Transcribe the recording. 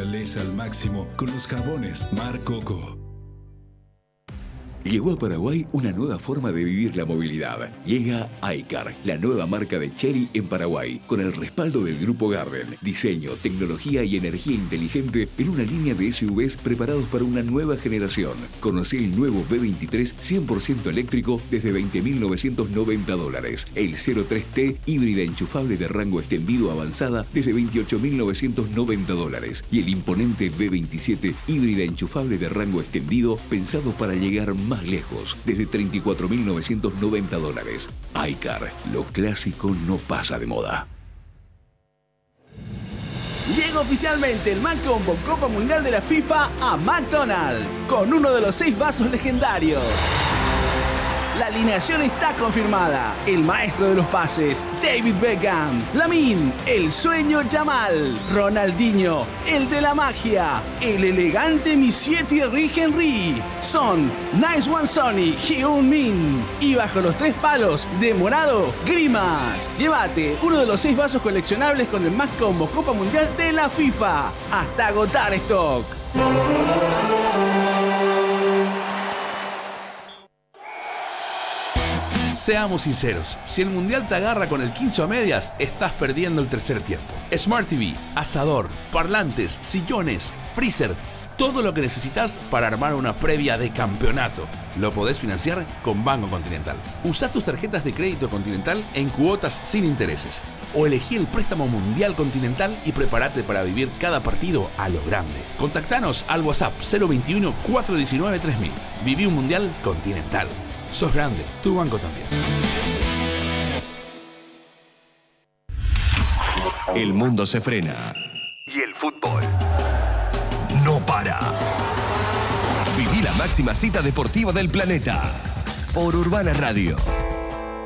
naturaleza al máximo con los jabones Mar Coco. Llegó a Paraguay una nueva forma de vivir la movilidad. Llega iCar, la nueva marca de Chery en Paraguay, con el respaldo del Grupo Garden. Diseño, tecnología y energía inteligente en una línea de SUVs preparados para una nueva generación. Conocé el nuevo B23 100% eléctrico desde $20.990. El 03T híbrida enchufable de rango extendido avanzada desde $28.990. Y el imponente B27 híbrida enchufable de rango extendido pensado para llegar más lejos, desde $34.990. iCar, lo clásico no pasa de moda. Llega oficialmente el Maccombo Copa Mundial de la FIFA a McDonald's, con uno de los 6 vasos legendarios. La alineación está confirmada. El maestro de los pases, David Beckham. Lamine, el sueño Yamal. Ronaldinho, el de la magia. El elegante Monsieur Thierry Henry. Son Nice One Sonny, Heung-min. Y bajo los 3 palos, de morado, Grimas. Llévate uno de los 6 vasos coleccionables con el Maccombo Copa Mundial de la FIFA. Hasta agotar stock. Seamos sinceros, si el mundial te agarra con el quincho a medias, estás perdiendo el tercer tiempo. Smart TV, asador, parlantes, sillones, freezer, todo lo que necesitas para armar una previa de campeonato. Lo podés financiar con Banco Continental. Usá tus tarjetas de crédito Continental en cuotas sin intereses. O elegí el préstamo mundial Continental y prepárate para vivir cada partido a lo grande. Contactanos al WhatsApp 021 419 3000. Viví un mundial Continental. Sos grande, tu banco también. El mundo se frena. Y el fútbol no para. Viví la máxima cita deportiva del planeta. Por Urbana Radio.